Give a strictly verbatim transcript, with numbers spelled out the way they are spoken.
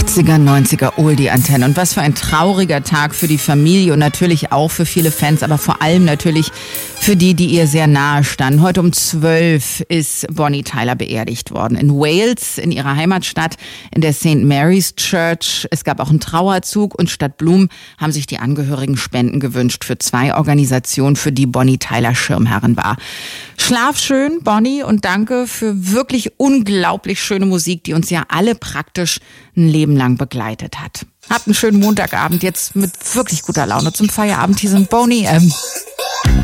achtziger, neunziger Oldie-Antenne. Und was für ein trauriger Tag für die Familie und natürlich auch für viele Fans, aber vor allem natürlich für die, die ihr sehr nahe standen. Heute um zwölf ist Bonnie Tyler beerdigt worden. In Wales, in ihrer Heimatstadt, in der Saint Mary's Church. Es gab auch einen Trauerzug und statt Blumen haben sich die Angehörigen Spenden gewünscht für zwei Organisationen, für die Bonnie Tyler Schirmherrin war. Schlaf schön, Bonnie, und danke für wirklich unglaublich schöne Musik, die uns ja alle praktisch ein Leben lang begleitet hat. Habt einen schönen Montagabend jetzt mit wirklich guter Laune zum Feierabend. Hier sind Boney M.